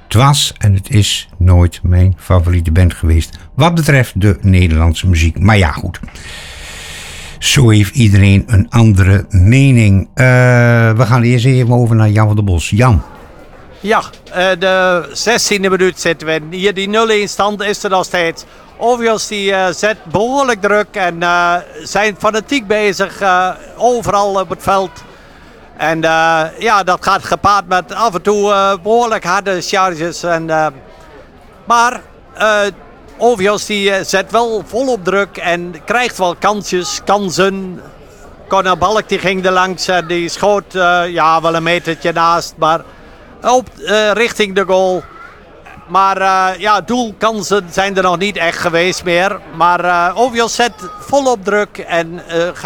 Het was en het is nooit mijn favoriete band geweest. Wat betreft de Nederlandse muziek. Maar ja, goed. Zo heeft iedereen een andere mening. We gaan eerst even over naar Jan van der Bos. Jan. Ja, de 16e minuut zitten we. Hier die 0-1 stand is er nog steeds. Overigens die zet behoorlijk druk en zijn fanatiek bezig overal op het veld. En dat gaat gepaard met af en toe behoorlijk harde charges. Maar Overigens die zet wel volop druk en krijgt wel kansen. Conor Balk die ging er langs en die schoot wel een metertje naast, maar richting de goal. Maar doelkansen zijn er nog niet echt geweest meer. Maar Overigens zet volop druk en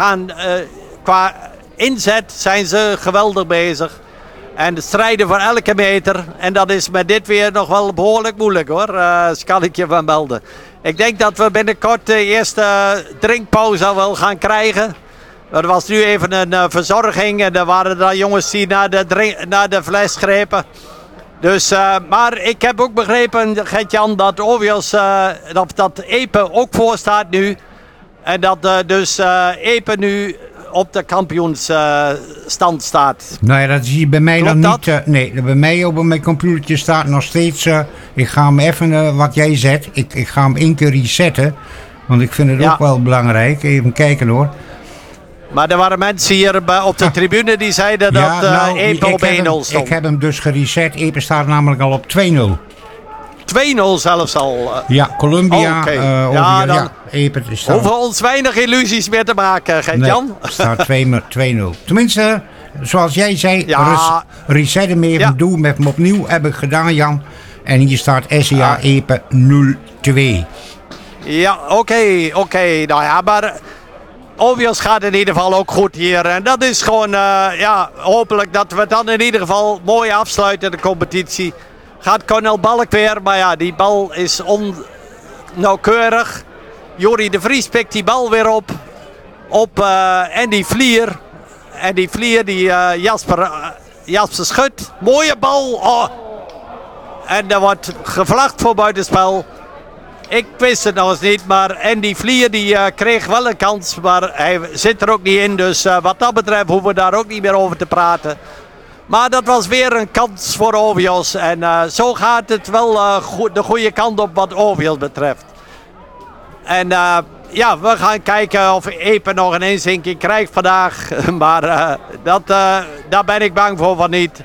qua inzet zijn ze geweldig bezig. En strijden voor elke meter. En dat is met dit weer nog wel behoorlijk moeilijk hoor. Dat kan ik je van melden. Ik denk dat we binnenkort de eerste drinkpauze al wel gaan krijgen. Er was nu even een verzorging. En er waren dan jongens die naar de fles grepen. Dus, maar ik heb ook begrepen, Gert-Jan, dat Overigens dat Epe ook voor staat nu. En dat dus Epe nu op de kampioensstand staat. Nou ja, dat zie je bij mij. Klopt dan dat? Niet. Nee, bij mij op mijn computertje staat nog steeds. Ik ga hem even, wat jij zet, ik ga hem 1 keer resetten. Want ik vind het ook wel belangrijk. Even kijken hoor. Maar er waren mensen hier op de tribune die zeiden dat Epe op 1-0 stond. Ik heb hem dus gereset. Epe staat namelijk al op 2-0. 2-0 zelfs al. Ja, Colombia. Okay. Epe staat. Hoeven ons weinig illusies meer te maken, Gert-Jan. Nee, staat 2-0. Tenminste, zoals jij zei, reset hem even, doe hem even opnieuw. Heb ik gedaan, Jan. En hier staat SCA Epe 0-2. Ja, oké. Nou ja, maar Overigens gaat in ieder geval ook goed hier. En dat is gewoon, hopelijk dat we dan in ieder geval mooi afsluiten de competitie. Gaat Conor Balk weer, maar ja, die bal is onnauwkeurig. Jori de Vries pikt die bal weer op Andy Vlier. En die Vlier, die Jasper Schut. Mooie bal. Oh. En er wordt gevlacht voor buitenspel. Ik wist het nog eens niet, maar Andy Vlier die kreeg wel een kans, maar hij zit er ook niet in. Dus wat dat betreft hoeven we daar ook niet meer over te praten. Maar dat was weer een kans voor Ovios. En zo gaat het wel de goede kant op wat Ovios betreft. En we gaan kijken of Epe nog een inzinking krijgt vandaag. Maar daar ben ik bang voor van niet.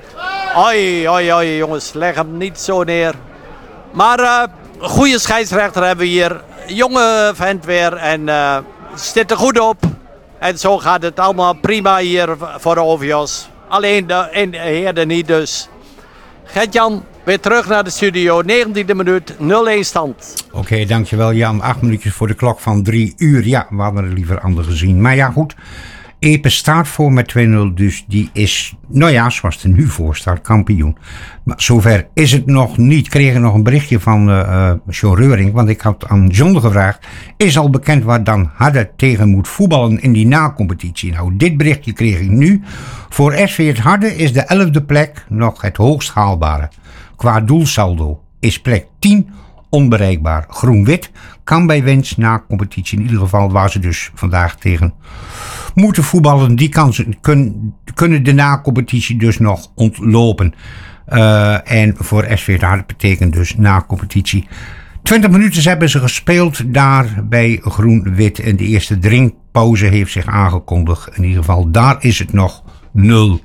Oei jongens, leg hem niet zo neer. Maar goede scheidsrechter hebben we hier. Jonge vent weer en zit er goed op. En zo gaat het allemaal prima hier voor Ovios. Alleen de heren niet dus. Gert-Jan, weer terug naar de studio. 19e minuut, 0-1 stand. Oké, dankjewel Jan. 8 minuutjes voor de klok van 3 uur. Ja, we hadden er liever anders gezien. Maar ja, goed. Epe staat voor met 2-0. Dus die is, zoals het er nu voor staat, kampioen. Maar zover is het nog niet. Ik kreeg nog een berichtje van John Reuring. Want ik had aan John gevraagd. Is al bekend waar Dan Harde tegen moet voetballen in die na-competitie? Nou, dit berichtje kreeg ik nu. Voor SV het Harde is de 11e plek nog het hoogst haalbare. Qua doelsaldo is plek 10 onbereikbaar. Groen-wit kan bij winst na competitie, in ieder geval waar ze dus vandaag tegen moeten voetballen. Die kansen kunnen de na-competitie dus nog ontlopen. En voor SV het Harde betekent dus na-competitie. 20 minuten hebben ze gespeeld daar bij Groen-wit. En de eerste drinkpauze heeft zich aangekondigd. In ieder geval, daar is het nog 0-0.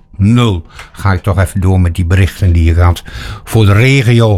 Ga ik toch even door met die berichten die je had voor de regio.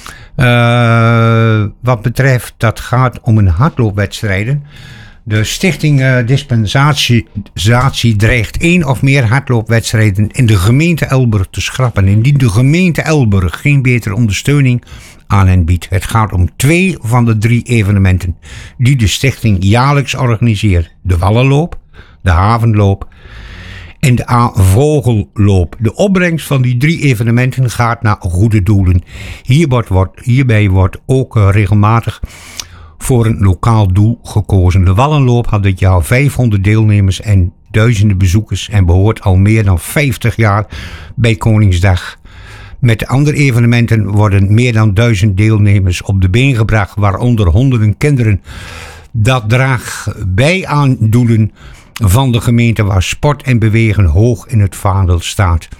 Wat betreft, dat gaat om een hardloopwedstrijden. De stichting Dispensatie dreigt 1 of meer hardloopwedstrijden in de gemeente Elburg te schrappen. Indien de gemeente Elburg geen betere ondersteuning aan hen biedt. Het gaat om 2 van de 3 evenementen die de stichting jaarlijks organiseert. De Wallenloop, de Havenloop en de A-Vogelloop. De opbrengst van die 3 evenementen gaat naar goede doelen. Hierbij wordt ook regelmatig voor een lokaal doel gekozen. De Wallenloop had dit jaar 500 deelnemers en duizenden bezoekers en behoort al meer dan 50 jaar bij Koningsdag Met andere evenementen worden meer dan 1000 deelnemers op de been gebracht, waaronder honderden kinderen. Dat draagt bij aan doelen van de gemeente waar sport en bewegen hoog in het vaandel staat.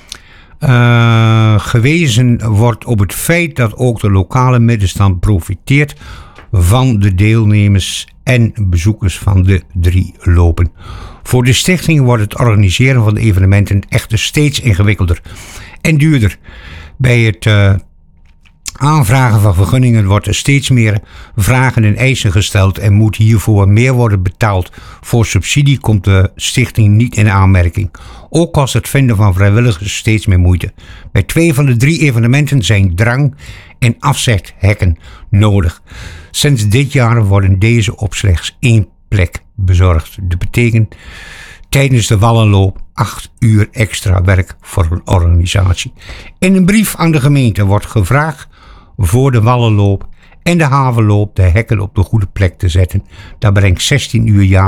Gewezen wordt op het feit dat ook de lokale middenstand profiteert van de deelnemers en bezoekers van de 3 lopen. Voor de stichting wordt het organiseren van de evenementen echter steeds ingewikkelder en duurder. Bij het aanvragen van vergunningen wordt er steeds meer vragen en eisen gesteld en moet hiervoor meer worden betaald. Voor subsidie komt de stichting niet in aanmerking. Ook kost het vinden van vrijwilligers steeds meer moeite. Bij 2 van de 3 evenementen zijn drang- en afzeghekken nodig. Sinds dit jaar worden deze op slechts 1 plek bezorgd. Dat betekent tijdens de Wallenloop 8 uur extra werk voor een organisatie. In een brief aan de gemeente wordt gevraagd voor de Wallenloop en de Havenloop de hekken op de goede plek te zetten. Dat brengt 16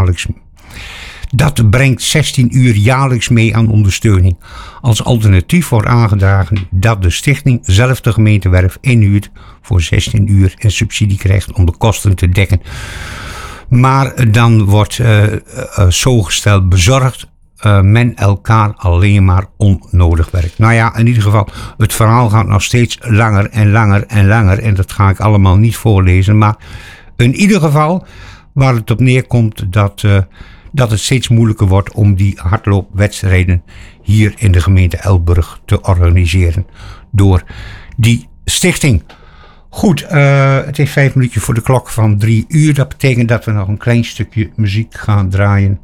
uur jaarlijks mee aan ondersteuning. Als alternatief wordt aangedragen dat de stichting zelf de gemeentewerf inhuurt voor 16 uur en subsidie krijgt om de kosten te dekken. Maar dan wordt zo gesteld bezorgt men elkaar alleen maar onnodig werk. Nou ja, in ieder geval, het verhaal gaat nog steeds langer en langer en langer. En dat ga ik allemaal niet voorlezen. Maar in ieder geval, waar het op neerkomt dat het steeds moeilijker wordt om die hardloopwedstrijden hier in de gemeente Elburg te organiseren. Door die stichting. Goed, het is 5 minuutjes voor de klok van 3 uur. Dat betekent dat we nog een klein stukje muziek gaan draaien.